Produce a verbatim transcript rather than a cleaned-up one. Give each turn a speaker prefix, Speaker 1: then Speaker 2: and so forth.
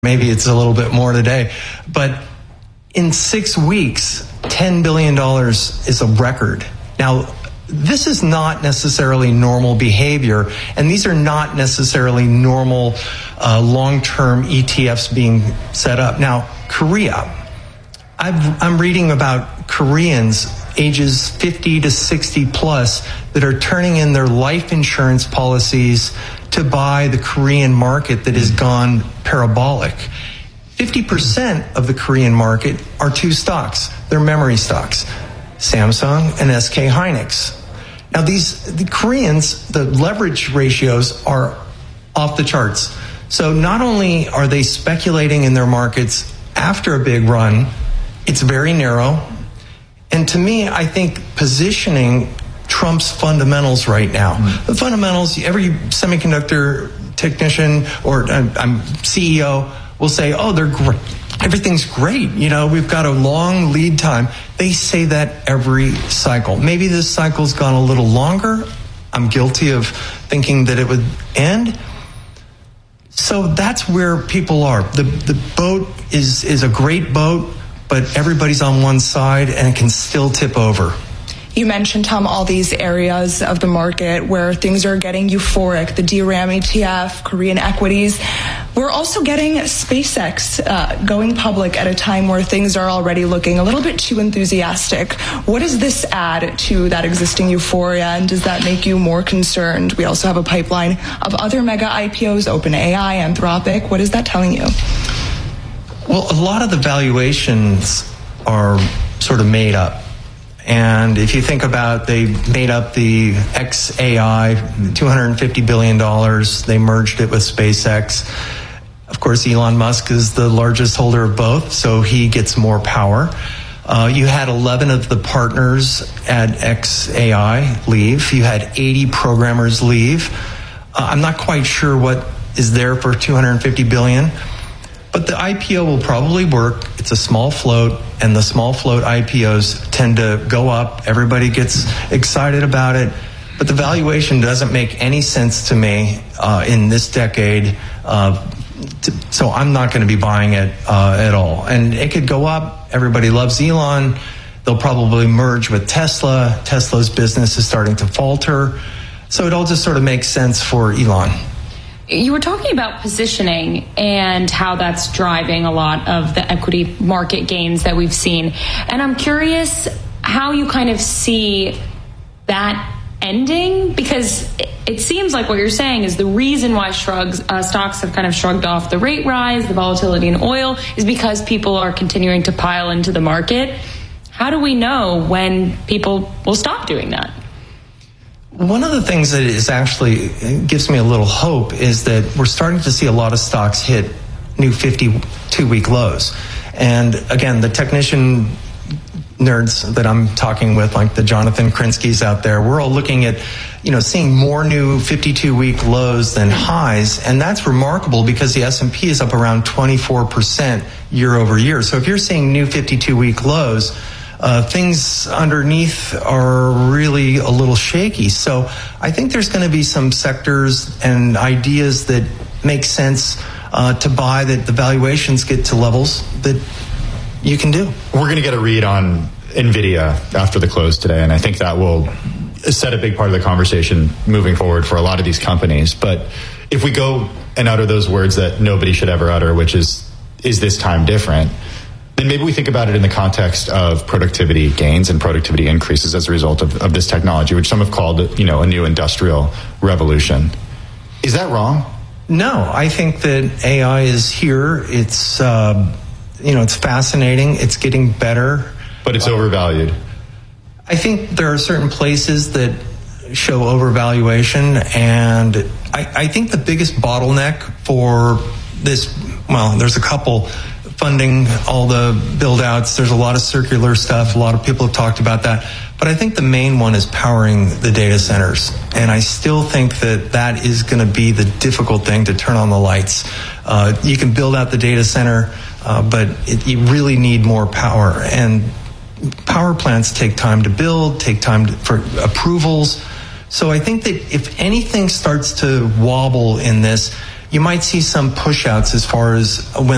Speaker 1: Maybe it's a little bit more today. But in six weeks, ten billion dollars is a record. Now, this is not necessarily normal behavior, and these are not necessarily normal uh, long-term E T Fs being set up. Now, Korea, I've, I'm reading about Koreans ages fifty to sixty plus that are turning in their life insurance policies to buy the Korean market that has gone parabolic. fifty percent of the Korean market are two stocks. They're memory stocks, Samsung and S K Hynix. Now, these the Koreans, the leverage ratios are off the charts. So not only are they speculating in their markets after a big run, it's very narrow. And to me, I think positioning trumps fundamentals right now. Mm-hmm. The fundamentals, every semiconductor technician or uh, I'm C E O will say, oh, they're great. Everything's great. You know, we've got a long lead time. They say that every cycle. Maybe this cycle's gone a little longer. I'm guilty of thinking that it would end. So that's where people are. The the boat is, is a great boat, but everybody's on one side and it can still tip over.
Speaker 2: You mentioned, Tom, all these areas of the market where things are getting euphoric, the D RAM E T F, Korean equities. We're also getting SpaceX uh, going public at a time where things are already looking a little bit too enthusiastic. What does this add to that existing euphoria, and does that make you more concerned? We also have a pipeline of other mega I P Os, OpenAI, Anthropic. What is that telling you?
Speaker 1: Well, a lot of the valuations are sort of made up. And if you think about, they made up the X A I, two hundred fifty billion dollars. They merged it with SpaceX. Of course, Elon Musk is the largest holder of both, so he gets more power. Uh, you had eleven of the partners at X A I leave. You had eighty programmers leave. Uh, I'm not quite sure what is there for two hundred fifty billion dollars. But the I P O will probably work. It's a small float, and the small float I P Os tend to go up. Everybody gets excited about it. But the valuation doesn't make any sense to me uh, in this decade. Uh, to, so I'm not going to be buying it uh, at all. And it could go up. Everybody loves Elon. They'll probably merge with Tesla. Tesla's business is starting to falter. So it all just sort of makes sense for Elon.
Speaker 3: You were talking about positioning and how that's driving a lot of the equity market gains that we've seen. And I'm curious how you kind of see that ending, because it seems like what you're saying is the reason why shrugs, uh, stocks have kind of shrugged off the rate rise, the volatility in oil, is because people are continuing to pile into the market. How do we know when people will stop doing that?
Speaker 1: One of the things that is actually gives me a little hope is that we're starting to see a lot of stocks hit new fifty-two week lows. And again, the technician nerds that I'm talking with, like the Jonathan Krinskys out there, we're all looking at, you know, seeing more new fifty-two week lows than highs. And that's remarkable because the S and P is up around twenty-four percent year over year. So if you're seeing new fifty-two week lows, Uh, things underneath are really a little shaky. So I think there's going to be some sectors and ideas that make sense uh, to buy, that the valuations get to levels that you can do.
Speaker 4: We're going to get a read on NVIDIA after the close today, and I think that will set a big part of the conversation moving forward for a lot of these companies. But if we go and utter those words that nobody should ever utter, which is, is this time different? Then maybe we think about it in the context of productivity gains and productivity increases as a result of, of this technology, which some have called, you know, a new industrial revolution. Is that wrong?
Speaker 1: No, I think that A I is here. It's, uh, you know, it's fascinating. It's getting better.
Speaker 4: But it's overvalued.
Speaker 1: I think there are certain places that show overvaluation, and I, I think the biggest bottleneck for this, well, there's a couple. Funding all the build outs. There's a lot of circular stuff. A lot of people have talked about that. But I think the main one is powering the data centers. And I still think that that is going to be the difficult thing to turn on the lights. Uh, you can build out the data center, uh, but it, you really need more power. And power plants take time to build, take time to, for approvals. So I think that if anything starts to wobble in this, you might see some push outs as far as when